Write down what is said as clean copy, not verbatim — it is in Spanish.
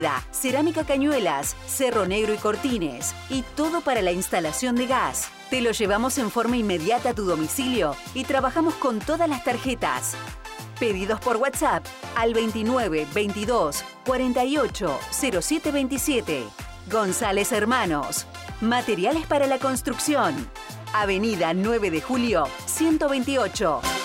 cerámica Cañuelas, Cerro Negro y Cortines, y todo para la instalación de gas. Te lo llevamos en forma inmediata a tu domicilio y trabajamos con todas las tarjetas. Pedidos por WhatsApp al 29 22 48 07 27. González Hermanos. Materiales para la construcción. Avenida 9 de Julio, 128.